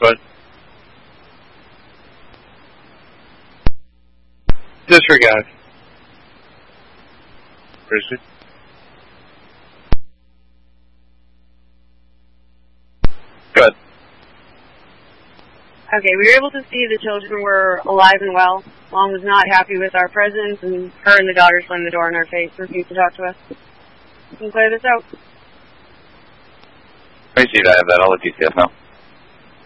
But disregard. Proceed. Good. Okay, we were able to see the children were alive and well. Mom was not happy with our presence, and her and the daughter slammed the door in our face and refused to talk to us. We can clear this out. Tracy, I have that. I'll let DCF know.